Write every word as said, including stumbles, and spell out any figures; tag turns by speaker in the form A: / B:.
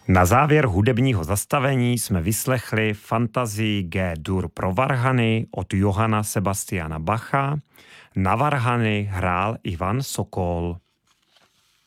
A: Na závěr hudebního zastavení jsme vyslechli fantazii G-dur pro varhany od Johana Sebastiana Bacha. Na varhany hrál Ivan Sokol.